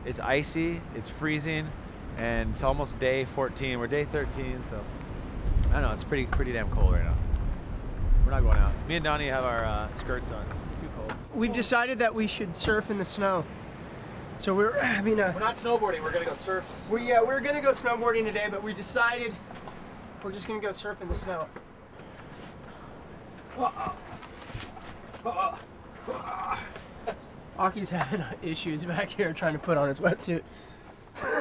It's icy, it's freezing, and it's almost day 14. We're day 13, so I don't know. It's pretty damn cold right now. We're not going out. Me and Donnie have our skirts on. It's too cold. We've decided that we should surf in the snow. So We're not snowboarding. We're gonna go surf. we're gonna go snowboarding today, but we decided we're just gonna go surf in the snow. Aki's having issues back here trying to put on his wetsuit.